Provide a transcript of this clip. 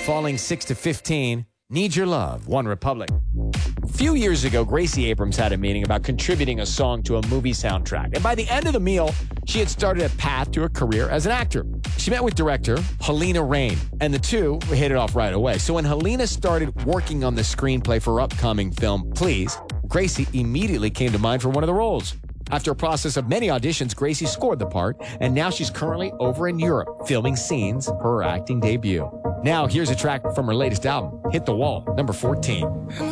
falling 6 to 15. Need Your Love, One Republic. A few years ago, Gracie Abrams had a meeting about contributing a song to a movie soundtrack. And by the end of the meal, she had started a path to a career as an actor. She met with director Helena Rain, and the two hit it off right away. So when Helena started working on the screenplay for her upcoming film, Please, Gracie immediately came to mind for one of the roles. After a process of many auditions, Gracie scored the part, and now she's currently over in Europe filming scenes for her acting debut. Now, here's a track from her latest album, Hit the Wall, number 14.